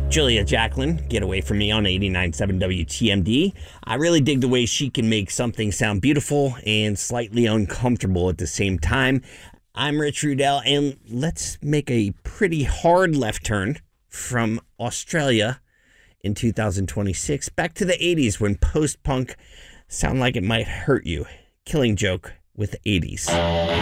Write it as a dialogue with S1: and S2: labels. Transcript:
S1: Julia Jacqueline, Get Away From Me on 89.7 WTMD. I really dig the way she can make something sound beautiful and slightly uncomfortable at the same time. I'm Rich Rudell, and let's make a pretty hard left turn from Australia in 2026 back to the 80s when post-punk sound like it might hurt you. Killing Joke with the 80s.